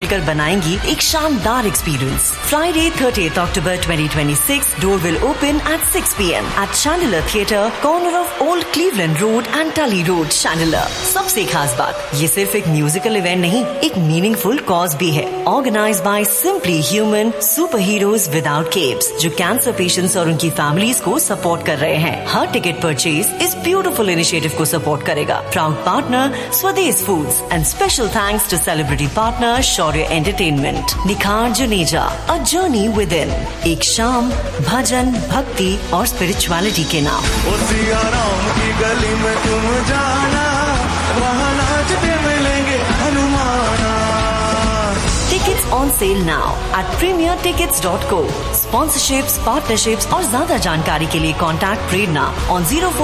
मिलकर बनाएंगी एक शानदार experience. Friday 30th October 2026, door will open at 6 p.m. at Chandler Theatre, corner of Old Cleveland Road and Tully Road, Chandler. सबसे खास बात, ये सिर्फ एक म्यूजिकल इवेंट नहीं, एक मीनिंगफुल कॉज भी है। Organised by simply human super heroes without keeps, जो कैंसर पेशेंट्स और उनकी फैमिलीज को सपोर्ट कर रहे हैं। हर टिकट परचेज इस ब्यूटीफुल इनिशिएटिव को सपोर्ट करेगा। प्राउड पार्टनर स्वदेश foods and special thanks to celebrity partner Shaurya entertainment. निखार Juneja, a journey with in. एक शाम भजन, भक्ति और स्पिरिचुअलिटी के नाम। सिया राम की गली में तुम जाना, वहाँ नाचते मिलेंगे हनुमाना। Tickets on sale now at premiertickets.co. Sponsorships, partnerships और ज्यादा जानकारी के लिए contact Prerna on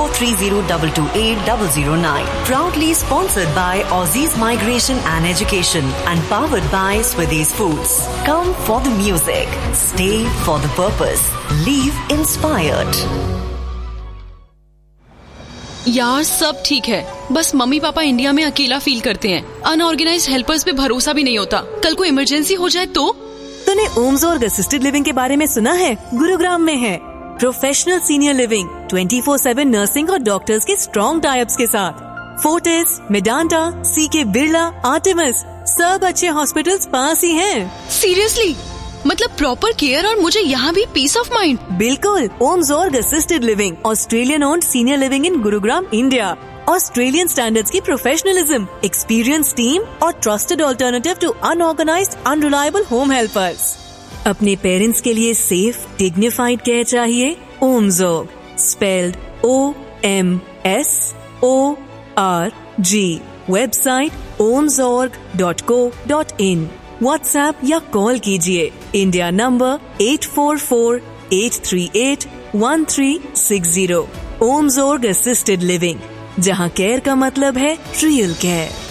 0430228009. Proudly sponsored by Aussies Migration and Education and powered by Swedish Foods. Come for the music, stay for the purpose, leave inspired. यार सब ठीक है, बस मम्मी पापा इंडिया में अकेला फील करते हैं। अनऑर्गेनाइज्ड हेल्पर्स पे भरोसा भी नहीं होता। कल को इमरजेंसी हो जाए तो? तूने ओम्सोर्ग असिस्टेड लिविंग के बारे में सुना है? गुरुग्राम में है प्रोफेशनल सीनियर लिविंग, 24/7 नर्सिंग और डॉक्टर्स के स्ट्रॉन्ग टाइप्स के साथ। फोर्टिस, मेडांटा, सीके बिरला, आर्टेमिस, सब अच्छे हॉस्पिटल्स पास ही हैं। सीरियसली? मतलब प्रॉपर केयर और मुझे यहाँ भी पीस ऑफ माइंड। बिल्कुल। ओम्सोर्ग assisted living, Australian owned senior living in Gurugram, India. Australian standards की प्रोफेशनलिज्म, एक्सपीरियंस टीम और trusted alternative to unorganised unreliable home helpers. अपने पेरेंट्स के लिए सेफ डिग्निफाइड केयर चाहिए? ओम्सोर्ग, spelled OMSORG। Website omsorg.co.in। WhatsApp या call कीजिए। India number 8448381360। ओम्सोर्ग assisted living, जहां care का मतलब है रियल केयर।